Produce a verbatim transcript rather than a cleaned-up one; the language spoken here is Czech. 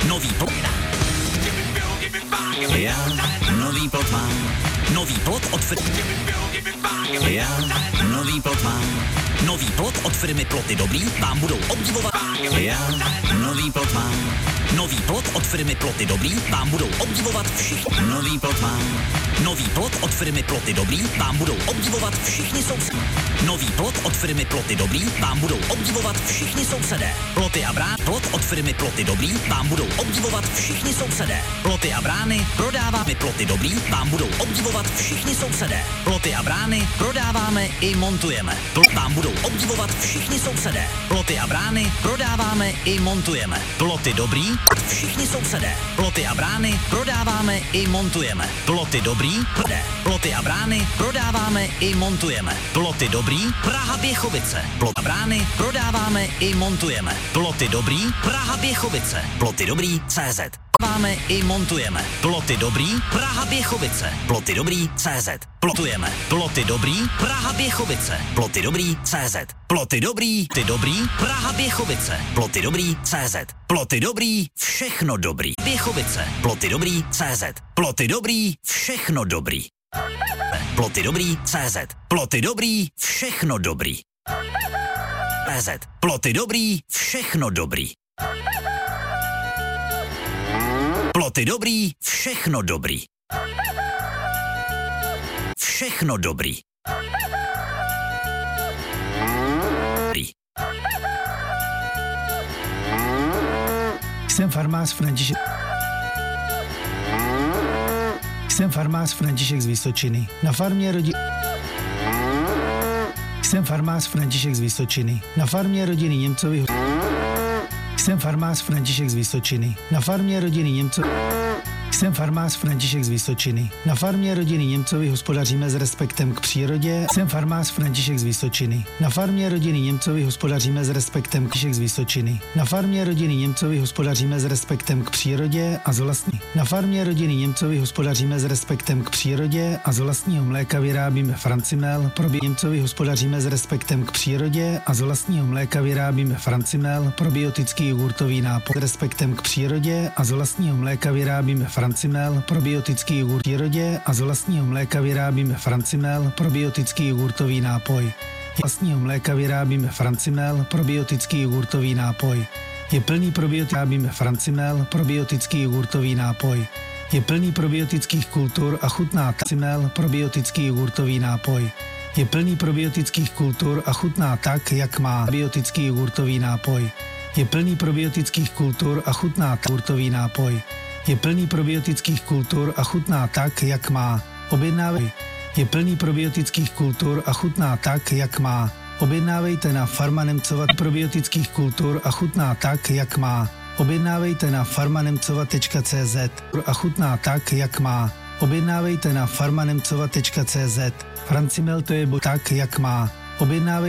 Nový plot. Já nový plot mám. Nový plot od firmy. Já nový plot mám. Nový plot od firmy Ploty Dobrý vám budou obdivovat. Já nový plot mám. Nový plot od firmy Ploty Dobrý vám budou obdivovat všichni. Nový plot mám. Nový plot od firmy Ploty Dobrý vám budou obdivovat všichni sousedé. Nový plot od firmy Ploty Dobrý vám budou obdivovat všichni sousedé. Ploty a brány. Plot od firmy Ploty Dobrý vám budou obdivovat všichni sousedé. Ploty a brány prodáváme. Ploty Dobrý vám budou obdivovat všichni sousedé. Ploty a brány prodáváme i montujeme. Plot vám budou obdivovat všichni sousedé. Ploty a brány prodáváme i montujeme. Ploty Dobrý všichni sousedé. Ploty a brány prodáváme i montujeme. Ploty Dobrý prdé. Ploty a brány prodáváme i montujeme. Ploty Dobrý Praha Běchovice. Plot a brány prodáváme i montujeme. Ploty Dobrý Praha Běchovice. Ploty Dobrý C Z. Prodáváme i montujeme. Ploty Dobrý Praha Běchovice. Ploty Dobrý C Z. Plotujeme. Ploty Dobrý Praha Běchovice. Ploty Dobrý C Z. Ploty Dobrý. Ty Dobrý Praha Běchovice. Ploty Dobrý C Z. Ploty Dobrý všechno dobrý. Běchovice. Ploty Dobrý C Z. Ploty Dobrý všechno dobrý. Ploty Dobrý C Z. Ploty Dobrý všechno dobrý. C Z. Ploty Dobrý všechno dobrý. Ploty Dobrý všechno dobrý. Všechno dobrý. Dobrý. Jsem farmář František. Jsem farmář František z Vysočiny. Na farmě rodí... Jsem farmář František z Vysočiny. Na farmě rodiny Němcovi... Jsem farmář František z Vysočiny. Na farmě rodiny Němcovi... Jsem farmář František z Vysočiny. Na farmě rodiny Němcovi hospodaříme s respektem k přírodě. Jsem farmář František z Vysočiny. Na farmě rodiny Němcovi hospodaříme s respektem k z Vysočiny. Na farmě rodiny Němcovi hospodaříme s respektem k přírodě a z vlastní. Na farmě rodiny Němcovi hospodaříme s respektem k přírodě a z vlastního mléka vyrábíme Francimel. Pro Němcovi hospodaříme s respektem k přírodě a z vlastního mléka vyrábíme Francimel. Probiotický jogurtový nápoj. S respektem k přírodě a z vlastního mléka vyrábíme Francimel, probiotický jogurt v přírodě a z vlastního mléka vyrábíme Francimel, probiotický jogurtový nápoj. Z vlastního mléka vyrábíme Francimel, probiotický jogurtový nápoj. Je plný probiotik, vyrábíme Francimel, probiotický jogurtový nápoj. Je plný probiotických kultur a chutná Francimel, probiotický jogurtový nápoj. Je plný probiotických kultur a chutná tak, jak má probiotický jogurtový nápoj. Je plný probiotických kultur a chutná jogurtový nápoj. Je plný probiotických kultur a chutná tak, jak má. Objednávej. Je plný probiotických kultur a chutná tak, jak má. Objednávejte na Farma Nemcova probiotických kultur a chutná tak, jak má. Objednávejte na farmanemcova tečka cé zet a chutná tak, jak má. Objednávejte na farmanemcova tečka cé zet. Francimel to je bo tak, jak má. Objednávejte